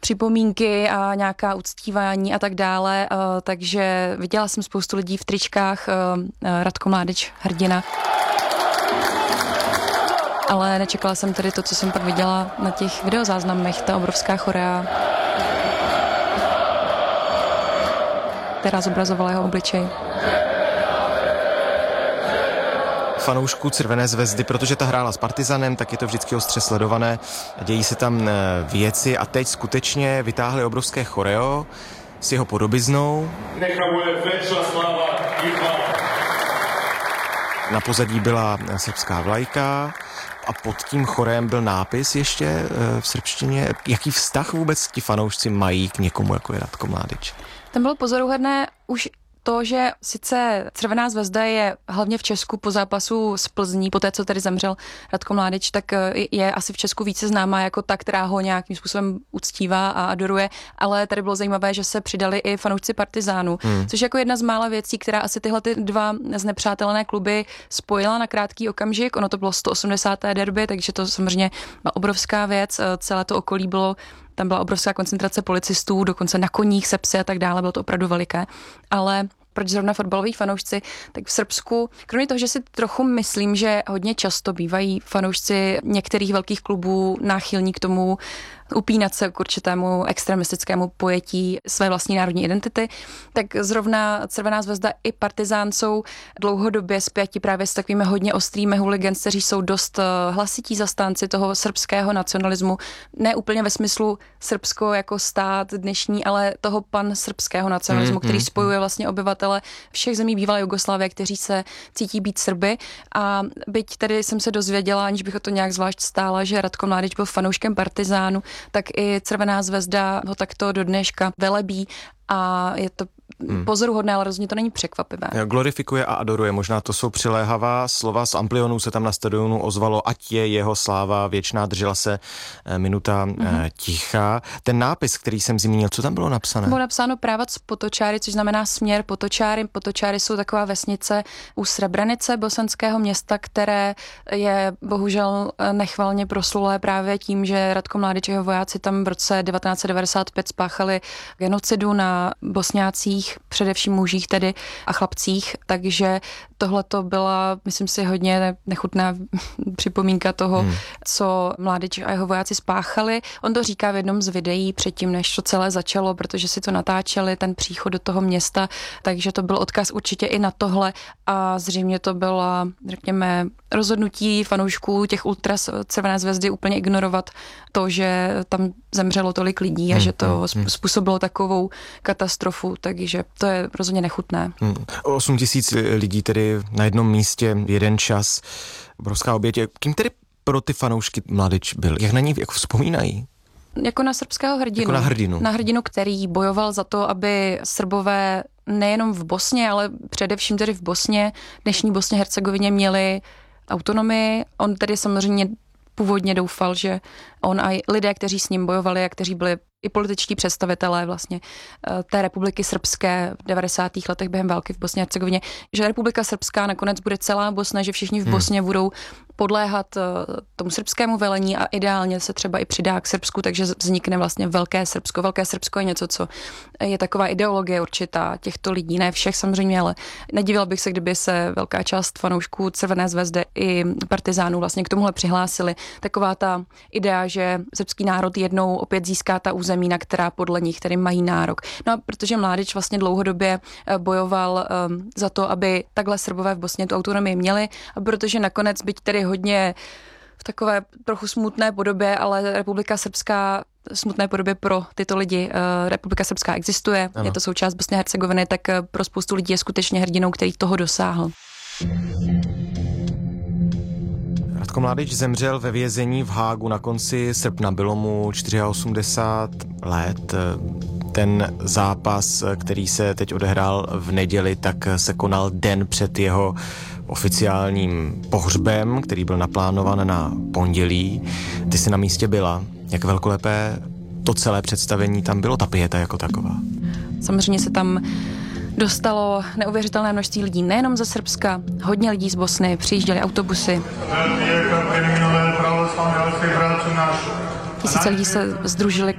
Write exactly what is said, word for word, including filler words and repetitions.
připomínky a nějaká uctívání a tak dále, takže viděla jsem spoustu lidí v tričkách Ratko Mladič, hrdina. Ale nečekala jsem tedy to, co jsem pak viděla na těch videozáznamech, ta obrovská chorea, která zobrazovala jeho obličej. Fanoušků Červené zvezdy, protože ta hrála s Partizanem, tak je to vždycky ostře sledované. Dějí se tam věci a teď skutečně vytáhli obrovské choreo s jeho podobiznou. Na pozadí byla srbská vlajka a pod tím chorem byl nápis ještě v srbštině. Jaký vztah vůbec ti fanoušci mají k někomu, jako je Ratko Mladič? Tam bylo pozoruhodné už to, že sice Červená zvezda je hlavně v Česku po zápasu z Plzní, po té, co tady zemřel Ratko Mladič, tak je asi v Česku více známá jako ta, která ho nějakým způsobem uctívá a adoruje, ale tady bylo zajímavé, že se přidali i fanoušci Partizánu, hmm. což je jako jedna z mála věcí, která asi tyhle ty dva znepřátelené kluby spojila na krátký okamžik. Ono to bylo sto osmdesáté derby, takže to samozřejmě byla obrovská věc, celé to okolí bylo. Tam byla obrovská koncentrace policistů, dokonce na koních, se psy a tak dále, bylo to opravdu veliké. Ale proč zrovna fotbaloví fanoušci, tak v Srbsku, kromě toho, že si trochu myslím, že hodně často bývají fanoušci některých velkých klubů náchylní k tomu upínat se k určitému extremistickému pojetí své vlastní národní identity, tak zrovna Červená zvezda i Partizán jsou dlouhodobě spjati právě s takovými hodně ostrými hooligans, kteří jsou dost hlasití zastánci toho srbského nacionalismu, ne úplně ve smyslu Srbsko jako stát dnešní, ale toho pan-srbského nacionalismu, mm, který mm, spojuje vlastně obyvatele všech zemí bývalé Jugoslávie, kteří se cítí být Srby. A byť tedy jsem se dozvěděla, aniž bych o to nějak zvlášť stála, že Ratko Mladič byl fanouškem Partizánu, tak i Červená zvezda ho takto do dneška velebí a je to hmm. pozoruhodné, ale rozhodně to není překvapivé. Glorifikuje a adoruje, možná to jsou přiléhavá slova, z Amplionů se tam na stadionu ozvalo, ať je jeho sláva věčná, držela se minuta mm-hmm. ticha. Ten nápis, který jsem zmínil, co tam bylo napsané? Bylo napsáno Právac Potočáry, což znamená směr Potočáry. Potočáry jsou taková vesnice u Srebrenice, bosanského města, které je bohužel nechvalně proslulé právě tím, že Ratko Mladič a jeho vojáci tam v roce devatenáct set devadesát pět spáchali genocidu na Bosňácích, především mužích tedy a chlapcích, takže tohle to byla, myslím si, hodně nechutná připomínka toho, hmm. co Mladič a jeho vojáci spáchali. On to říká v jednom z videí předtím, než to celé začalo, protože si to natáčeli, ten příchod do toho města, takže to byl odkaz určitě i na tohle a zřejmě to byla, řekněme, rozhodnutí fanoušků těch ultras Červené zvezdy úplně ignorovat to, že tam zemřelo tolik lidí a hmm. že to hmm. způsobilo takovou katastrofu, takže to je rozhodně nechutné. Hmm. osm tisíc lidí tedy na jednom místě, jeden čas, obrovská oběť. Kým tedy pro ty fanoušky Mladič byl? Jak na něj jako vzpomínají? Jako na srbského hrdinu. Jako na hrdinu. Na hrdinu, který bojoval za to, aby Srbové nejenom v Bosně, ale především tedy v Bosně, dnešní Bosně Hercegovině měli autonomii. On tedy samozřejmě původně doufal, že on a lidé, kteří s ním bojovali a kteří byli i političtí představitelé vlastně té republiky srbské v devadesátých letech během války v Bosně a Hercegovině, že republika srbská nakonec bude celá Bosna, že všichni v Bosně hmm. budou podléhat tomu srbskému velení a ideálně se třeba i přidá k Srbsku, takže vznikne vlastně Velké Srbsko. Velké Srbsko je něco, co je taková ideologie určitá těchto lidí, ne všech samozřejmě, ale nedivila bych se, kdyby se velká část fanoušků Červené zvezdy i Partizánů vlastně k tomuhle přihlásili. Taková ta idea, že srbský národ jednou opět získá ta území, na která podle nich tedy mají nárok. No a protože Mladič vlastně dlouhodobě bojoval um, za to, aby takhle Srbové v Bosně tu autonomii měli, a protože nakonec, byť tedy hodně v takové trochu smutné podobě, ale Republika Srbská smutné podobě pro tyto lidi. Republika Srbská existuje, ano. Je to součást Bosny a Hercegoviny, tak pro spoustu lidí je skutečně hrdinou, který toho dosáhl. Ratko Mladič zemřel ve vězení v Hágu na konci srpna, bylo mu osmdesát čtyři let. Ten zápas, který se teď odehrál v neděli, tak se konal den před jeho oficiálním pohřbem, který byl naplánovan na pondělí. Ty jsi na místě byla. Jak velkolepé to celé představení tam bylo, ta pieta jako taková? Samozřejmě se tam dostalo neuvěřitelné množství lidí, nejenom ze Srbska, hodně lidí z Bosny, přijížděli autobusy. Tisíce lidí se sdružili